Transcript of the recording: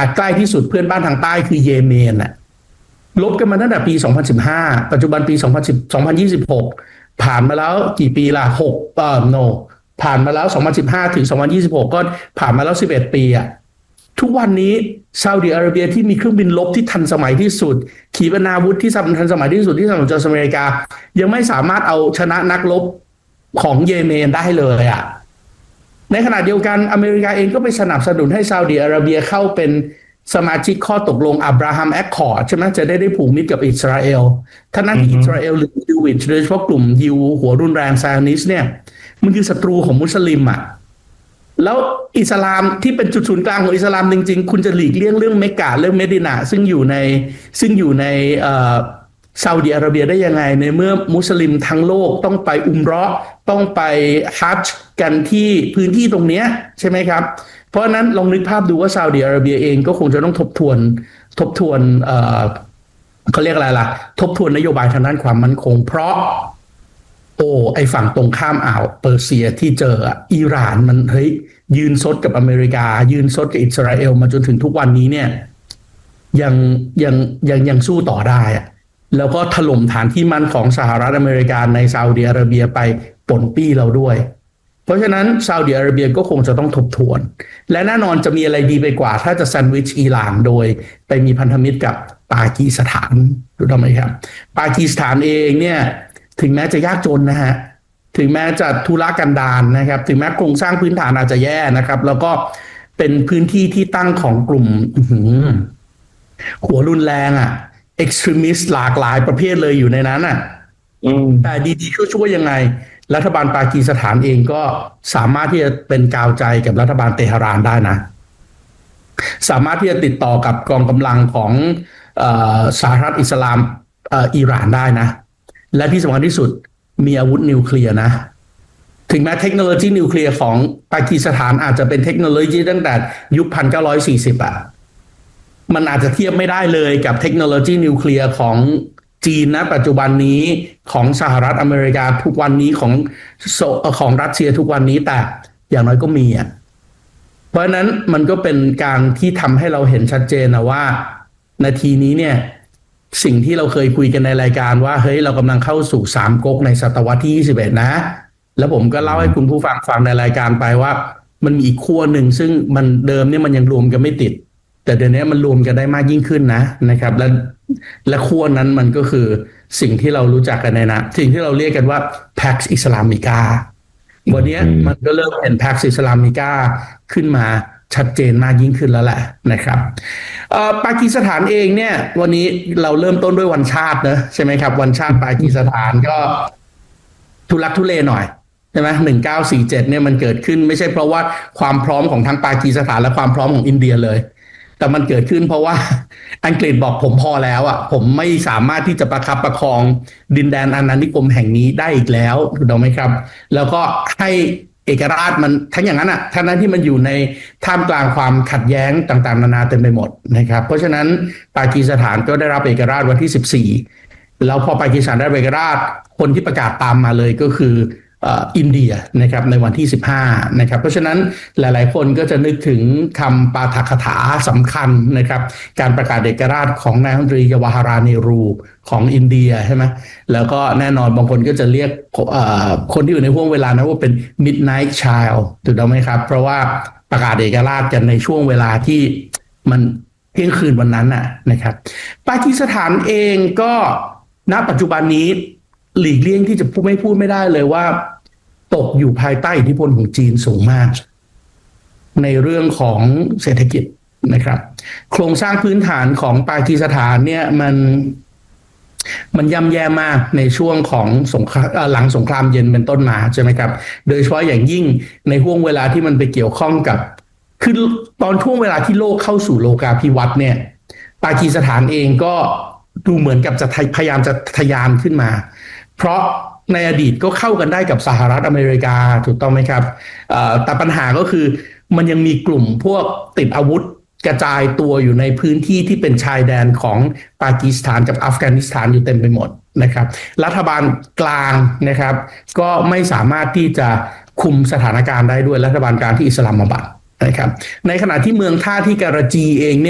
ใกล้ที่สุดเพื่อนบ้านทางใต้คือเยเมนน่ะลบกันมาตั้งแต่ปี2015ปัจจุบันปี2026ผ่านมาแล้วกี่ปีล่ะ6no ผ่านมาแล้ว2015ถึง2026ก็ผ่านมาแล้ว11ปีอ่ะทุกวันนี้ซาอุดิอาระเบียที่มีเครื่องบินรบที่ทันสมัยที่สุดขีปนาวุธที่ทันสมัยที่สุดที่สหรัฐอเมริกายังไม่สามารถเอาชนะนักรบของเยเมนได้เลยอ่ะในขณะเดียวกันอเมริกาเองก็ไปสนับสนุนให้ซาอุดิอาระเบียเข้าเป็นสมาชิกข้อตกลงอับราฮัมแอคคอร์ดใช่ไหมจะได้ผูกมิตรกับอิสราเอลท่านั้นอิสราเอลหรือยิวโดยเฉพาะกลุ่มยิวหัวรุนแรงไซออนิสต์เนี่ยมันคือศัตรูของมุสลิมอ่ะแล้วอิสลามที่เป็นจุดศูนย์กลางของอิสลามจริงๆคุณจะหลีกเลี่ยงเรื่องเมกะเรื่องเมดินะซึ่งอยู่ในซาอุดิอาระเบียได้ยังไงในเมื่อมุสลิมทั้งโลกต้องไปอุมเราะห์ต้องไปฮัจญ์กันที่พื้นที่ตรงนี้ใช่ไหมครับเพราะฉะนั้นลองนึกภาพดูว่าซาอุดิอาระเบียเองก็คงจะต้องทบทวนเขาเรียกอะไรล่ะทบทวนนโยบายทางด้านความมั่นคงเพราะไอฝั่งตรงข้ามอ่าวเปอร์เซียที่เจออิหร่านมันเฮ้ยยืนซดกับอเมริกายืนซดกับอิสราเอลมาจนถึงทุกวันนี้เนี่ยยังสู้ต่อได้อะแล้วก็ถล่มฐานที่มั่นของสหรัฐอเมริกาในซาอุดิอาระเบียไปป่นปี้เราด้วยเพราะฉะนั้นซาอุดิอาระเบียก็คงจะต้องทบทวนและแน่นอนจะมีอะไรดีไปกว่าถ้าจะแซนด์วิชอิหร่านโดยไปมีพันธมิตรกับปากีสถานรู้ไหมครับปากีสถานเองเนี่ยถึงแม้จะยากจนนะฮะถึงแม้จะทุรกันดารนะครับถึงแม้โครงสร้างพื้นฐานอาจจะแย่นะครับแล้วก็เป็นพื้นที่ที่ตั้งของกลุ่มหัวรุนแรงextremist หลากหลายประเภทเลยอยู่ในนั้นแต่ดีๆช่วยยังไงรัฐบาลปากีสถานเองก็สามารถที่จะเป็นกาวใจกับรัฐบาลเตหะรานได้นะสามารถที่จะติดต่อกับกองกำลังของสหรัฐอิสลามอิหร่านได้นะและที่สำคัญที่สุดมีอาวุธนิวเคลียร์นะถึงแม้เทคโนโลยีนิวเคลียร์ของปากีสถานอาจจะเป็นเทคโนโลยีตั้งแต่ยุค1940มันอาจจะเทียบไม่ได้เลยกับเทคโนโลยีนิวเคลียร์ของจีนนะปัจจุบันนี้ของสหรัฐอเมริกาทุกวันนี้ของรัสเซียทุกวันนี้แต่อย่างน้อยก็มีเพราะฉะนั้นมันก็เป็นการที่ทำให้เราเห็นชัดเจนนะว่านาทีนี้เนี่ยสิ่งที่เราเคยคุยกันในรายการว่าเฮ้ยเรากำลังเข้าสู่3ก๊กในศตวรรษที่21นะแล้วผมก็เล่าให้คุณผู้ฟังในรายการไปว่ามันมีอีกขั้วหนึ่งซึ่งมันเดิมเนี่ยมันยังรวมกันไม่ติดแต่เดี๋ยวนี้มันรวมกันได้มากยิ่งขึ้นนะครับและขั้วนั้นมันก็คือสิ่งที่เรารู้จักกันนะสิ่งที่เราเรียกกันว่า Pax Islamica วันนี้มันก็เริ่มเป็น Pax Islamica ขึ้นมาชัดเจนมากยิ่งขึ้นแล้วแหละนะครับปากีสถานเองเนี่ยวันนี้เราเริ่มต้นด้วยวันชาตินะใช่ไหมครับวันชาติปากีสถานก็ทุลักทุเลหน่อยใช่ไหม1947เนี่ยมันเกิดขึ้นไม่ใช่เพราะว่าความพร้อมของทั้งปากีสถานและความพร้อมของอินเดียเลยแต่มันเกิดขึ้นเพราะว่าอังกฤษบอกผมพอแล้วผมไม่สามารถที่จะประคับประคองดินแดนอาณานิคมแห่งนี้ได้อีกแล้วถูกไหมครับแล้วก็ให้เอกราชมันทั้งอย่างนั้นทั้งนั้นที่มันอยู่ในท่ามกลางความขัดแย้งต่างๆนานาเต็มไปหมดนะครับเพราะฉะนั้นปากีสถานก็ได้รับเอกราชวันที่14แล้วพอปากีสถานได้เอกราชคนที่ประกาศตามมาเลยก็คืออินเดียนะครับในวันที่15นะครับเพราะฉะนั้นหลายๆคนก็จะนึกถึงคำปาฐกถาสำคัญนะครับการประกาศเอกราชของนายกรัฐมนตรียวาฮาราเนรูของอินเดียใช่ไหมแล้วก็แน่นอนบางคนก็จะเรียกคนที่อยู่ในห่วงเวลานั้นว่าเป็น midnight child ถูกต้องไหมครับเพราะว่าประกาศเอกราชกันในช่วงเวลาที่มันเที่ยงคืนวันนั้นนะครับปากีสถานเองก็ณปัจจุบันนี้หลีกเลี่ยงที่จะพูดไม่ได้เลยว่าตกอยู่ภายใต้อิทธิพลของจีนสูงมากในเรื่องของเศรษฐกิจนะครับโครงสร้างพื้นฐานของปากีสถานเนี่ยมันย่ำแย่มากในช่วงของหลังสงครามเย็นเป็นต้นมาใช่ไหมครับโดยเฉพาะอย่างยิ่งในห่วงเวลาที่มันไปเกี่ยวข้องกับคือตอนช่วงเวลาที่โลกเข้าสู่โลกาภิวัตน์เนี่ยปากีสถานเองก็ดูเหมือนกับจะพยายามจะทะยานขึ้นมาเพราะในอดีตก็เข้ากันได้กับสหรัฐอเมริกาถูกต้องไหมครับแต่ปัญหาก็คือมันยังมีกลุ่มพวกติดอาวุธกระจายตัวอยู่ในพื้นที่ที่เป็นชายแดนของปากีสถานกับอัฟกานิสถานอยู่เต็มไปหมดนะครับรัฐบาลกลางนะครับก็ไม่สามารถที่จะคุมสถานการณ์ได้ด้วยรัฐบาลกลางที่อิสลามบัดนะครับในขณะที่เมืองท่าที่การาจีเองเนี่ย